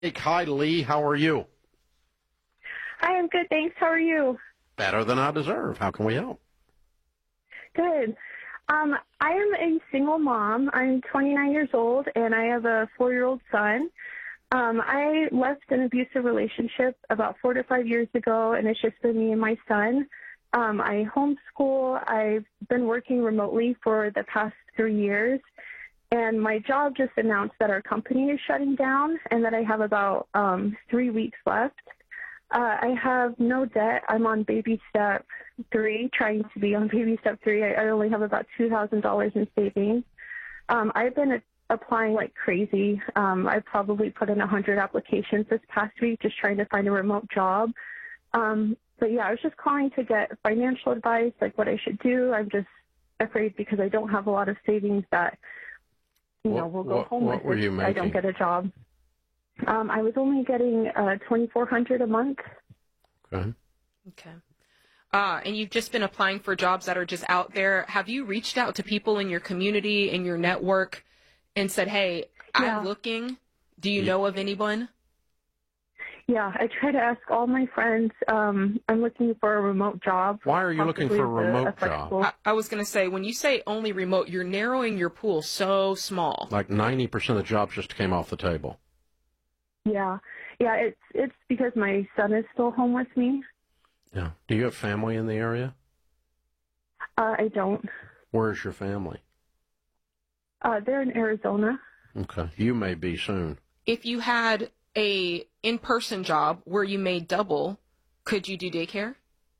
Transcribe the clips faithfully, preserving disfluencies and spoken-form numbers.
Hey, Kai Lee, how are you? Hi, I'm good, thanks. How are you? Better than I deserve. How can we help? Good. Um, I am a single mom. I'm twenty-nine years old, and I have a four-year-old son. Um, I left an abusive relationship about four to five years ago, and it's just been me and my son. Um, I homeschool. I've been working remotely for the past three years, and my job just announced that our company is shutting down and that I have about um, three weeks left. Uh, I have no debt. I'm on baby step three, trying to be on baby step three. I, I only have about two thousand dollars in savings. Um, I've been a- applying like crazy. Um, I probably put in one hundred applications this past week just trying to find a remote job. Um, but, yeah, I was just calling to get financial advice, like what I should do. I'm just afraid because I don't have a lot of savings that, you What, know, will go what, homeless what were you if I don't making? get a job. Um, I was only getting uh, twenty-four hundred dollars a month. Okay. Okay. Uh, and you've just been applying for jobs that are just out there. Have you reached out to people in your community, in your network, and said, hey, Yeah. I'm looking. Do you Yeah. know of anyone? Yeah, I try to ask all my friends. Um, I'm looking for a remote job. Why are you looking possibly for a with remote job? flexible- I, I was going to say, when you say only remote, you're narrowing your pool so small. Like ninety percent of the jobs just came off the table. Yeah, yeah. It's it's because my son is still home with me. Yeah. Do you have family in the area? Uh, I don't. Where's your family? Uh, they're in Arizona. Okay. You may be soon. If you had a in-person job where you made double, could you do daycare?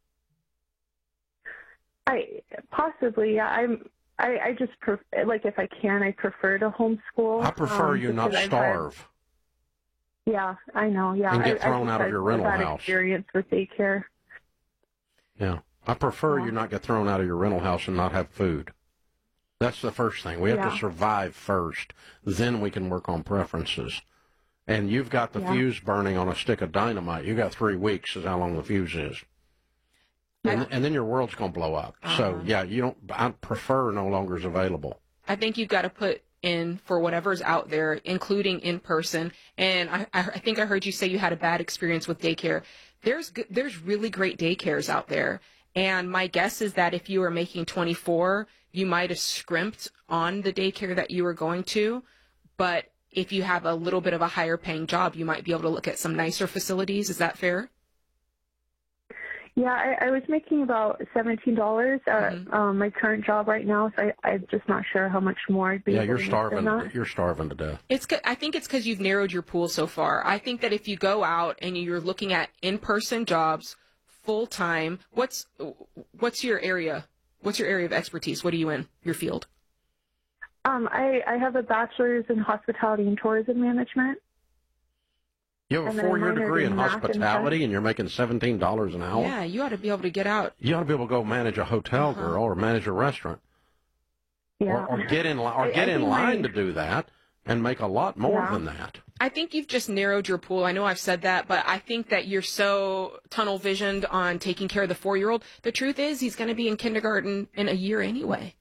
I possibly. Yeah, I'm. I, I just pref- like if I can, I prefer to homeschool. I prefer um, you just not 'cause I've had- starve. Yeah, I know. Yeah, And get I, thrown I out of just your had rental a bad house. experience with daycare. Yeah. I prefer Yeah. you not get thrown out of your rental house and not have food. That's the first thing. We have Yeah. to survive first. Then we can work on preferences. And you've got the Yeah. fuse burning on a stick of dynamite. You got three weeks is how long the fuse is. And, Yeah. and then your world's going to blow up. So, Uh-huh. yeah, you don't, I prefer no longer is available. I think you've got to put in for whatever's out there, including in person. And I, I I think I heard you say you had a bad experience with daycare. There's g- there's really great daycares out there. And my guess is that if you were making twenty-four, you might have scrimped on the daycare that you were going to. But if you have a little bit of a higher paying job, you might be able to look at some nicer facilities. Is that fair? Yeah, I, I was making about seventeen dollars at Mhm. um, my current job right now, so I, I'm just not sure how much more I'd be Yeah, able you're to make starving. than that. You're starving to death. It's. c- I think it's because you've narrowed your pool so far. I think that if you go out and you're looking at in-person jobs, full time, what's what's your area? What's your area of expertise? What are you in? Your field? Um, I, I have a bachelor's in hospitality and tourism management. You have a And then I four-year minored degree in in math and hospitality and you're making seventeen dollars an hour? Yeah, you ought to be able to get out. You ought to be able to go manage a hotel, Uh-huh. girl, or manage a restaurant. Yeah. Or, or get in, li- or I- get I in think line my- to do that and make a lot more Yeah. than that. I think you've just narrowed your pool. I know I've said that, but I think that you're so tunnel visioned on taking care of the four-year-old. The truth is, he's going to be in kindergarten in a year anyway.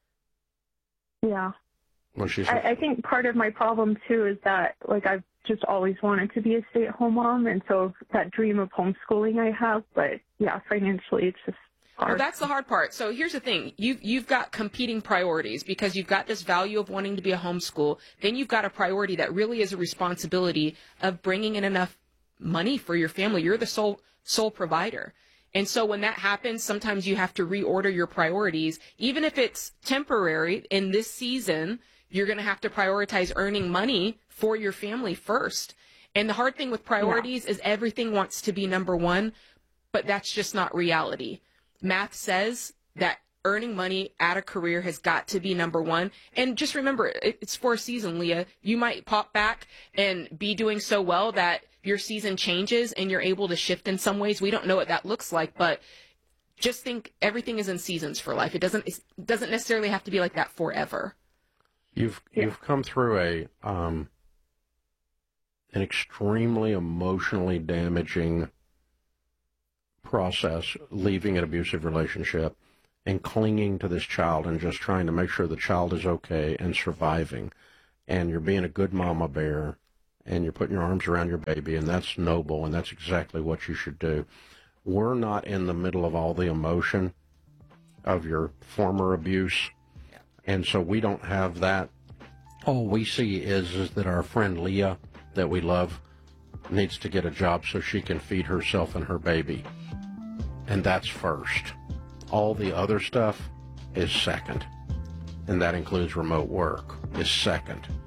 Yeah. Well, she's I, I think part of my problem, too, is that, like, I've just always wanted to be a stay-at-home mom, and so that dream of homeschooling I have, but, yeah, financially it's just hard. Well, that's the hard part. So here's the thing. You've, you've got competing priorities because you've got this value of wanting to be a homeschool. Then you've got a priority that really is a responsibility of bringing in enough money for your family. You're the sole, sole provider. And so when that happens, sometimes you have to reorder your priorities. Even if it's temporary in this season, you're going to have to prioritize earning money for your family first. And the hard thing with priorities is everything wants to be number one, but that's just not reality. Math says that earning money at a career has got to be number one. And just remember, it- it's for a season, Leah. You might pop back and be doing so well that your season changes and you're able to shift in some ways. We don't know what that looks like, but just think everything is in seasons for life. It doesn't, it doesn't necessarily have to be like that forever. You've Yeah. you've come through a um, an extremely emotionally damaging process, leaving an abusive relationship and clinging to this child and just trying to make sure the child is okay and surviving. And you're being a good mama bear, and you're putting your arms around your baby, and that's noble, and that's exactly what you should do. We're not in the middle of all the emotion of your former abuse, and so we don't have that. All we see is, is that our friend Leah, that we love, needs to get a job so she can feed herself and her baby. And that's first. All the other stuff is second. And that includes remote work, is second.